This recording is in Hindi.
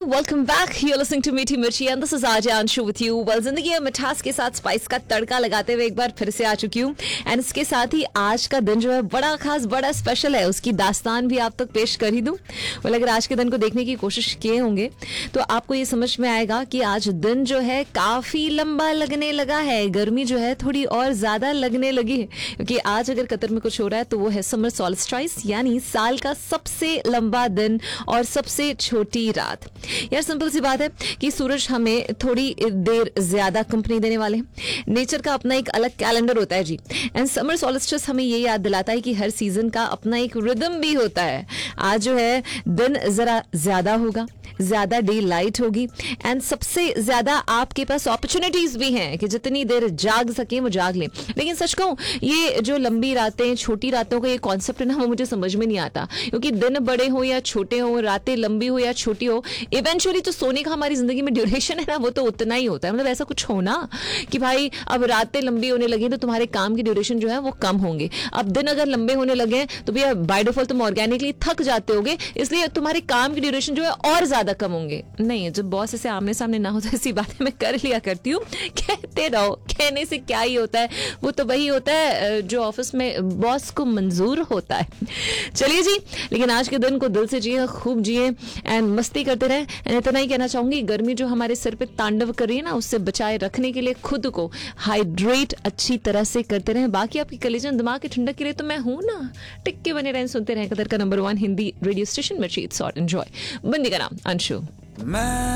welcome back. You're listening to मीठी मिर्ची and this is RJ Anshu with you. Well, जिंदगी में मिठास के साथ स्पाइस का तड़का लगाते हुए एक बार फिर से आ चुकी हूँ एंड इसके साथ ही आज का दिन जो है बड़ा खास बड़ा स्पेशल है. उसकी दास्तान भी आप तक पेश कर ही दूँ. well, अगर आज के दिन को देखने की कोशिश किए होंगे तो आपको ये समझ में आएगा कि आज दिन जो है काफी लंबा लगने लगा है. गर्मी जो है थोड़ी और ज्यादा लगने लगी है क्योंकि आज अगर कतर में कुछ हो रहा है तो वो है समर सॉल्स्टिस, यानी साल का सबसे लंबा दिन और सबसे छोटी रात. यार सिंपल सी बात है कि सूरज हमें थोड़ी देर ज्यादा कंपनी देने वाले हैं. नेचर का अपना एक अलग कैलेंडर होता है जी. एंड समर सॉल्स्टिस हमें ये याद दिलाता है कि हर सीजन का अपना एक रिदम भी होता है. आज जो है दिन जरा ज्यादा होगा, ज्यादा डे लाइट होगी एंड सबसे ज्यादा आपके पास अपॉर्चुनिटीज भी हैं कि जितनी देर जाग सके वो जाग लें. लेकिन सच कहूं, ये जो लंबी रातें छोटी रातों का ये कॉन्सेप्ट है ना, वो मुझे समझ में नहीं आता. क्योंकि दिन बड़े हो या छोटे हो, रातें लंबी हो या छोटी हो, इवेंचुअली तो सोने का हमारी जिंदगी में ड्यूरेशन है ना, वो तो उतना ही होता है. मतलब ऐसा कुछ हो ना कि भाई अब रातें लंबी होने लगी तो तुम्हारे काम की ड्यूरेशन जो है वो कम होंगे. अब दिन अगर लंबे होने लगे तो भैया बाय डिफॉल्ट तुम ऑर्गेनिकली थक जाते होगे, इसलिए तुम्हारे काम की ड्यूरेशन जो है और ज्यादा कम होंगे. नहीं, जब बॉस ऐसे आमने सामने ना हो तो ऐसी बातें मैं कर लिया करती हूँ. कहते रहो, कहने से क्या ही होता है, वो तो वही होता है जो ऑफिस में बॉस को मंजूर होता है. चलिए जी, लेकिन आज के दिन को दिल से जिए, खूब जिए एंड मस्ती करते रहे. एंड इतना ही कहना चाहूंगी, गर्मी जो हमारे सिर पे तांडव कर रही है ना, उससे बचाए रखने के लिए खुद को हाइड्रेट अच्छी तरह से करते रहे. बाकी आपकी कलेजन दिमाग की ठंडक के लिए तो मैं हूं ना. टिक्के बने रहें, सुनते रहें कतर का नंबर 1 हिंदी रेडियो स्टेशन मिर्ची. It's all enjoy. बंदी का नाम अंशु.